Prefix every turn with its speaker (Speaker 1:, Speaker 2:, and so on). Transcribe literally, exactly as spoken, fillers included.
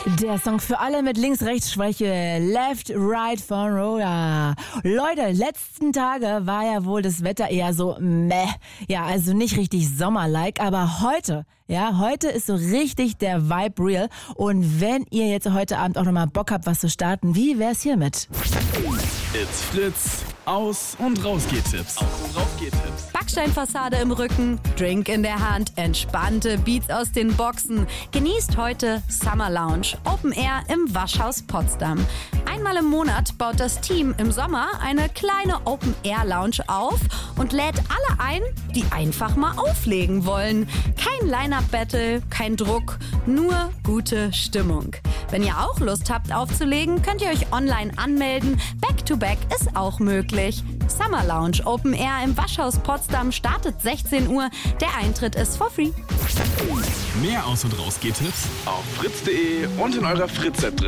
Speaker 1: Der Song für alle mit Links-Rechts-Schwäche, Left, Right von Roda. Leute, letzten Tage war ja wohl das Wetter eher so meh. Ja, also nicht richtig sommerlike, aber heute, ja, heute ist so richtig der Vibe real. Und wenn ihr jetzt heute Abend auch nochmal Bock habt, was zu starten, wie wär's hiermit?
Speaker 2: It's Fritz, Aus- und Rausgehtipps. Aus- und Rausgehtipps.
Speaker 3: Backsteinfassade im Rücken, Drink in der Hand, entspannte Beats aus den Boxen. Genießt heute Summer Lounge, Open Air im Waschhaus Potsdam. Einmal im Monat baut das Team im Sommer eine kleine Open Air Lounge auf und lädt alle ein, die einfach mal auflegen wollen. Kein Line-Up-Battle, kein Druck, nur gute Stimmung. Wenn ihr auch Lust habt aufzulegen, könnt ihr euch online anmelden. Back-to-Back ist auch möglich. Summer Lounge Open Air im Waschhaus Potsdam startet sechzehn Uhr. Der Eintritt ist for free.
Speaker 2: Mehr Aus- und Rausgehtipps auf fritz punkt de und in eurer Fritz-App drin.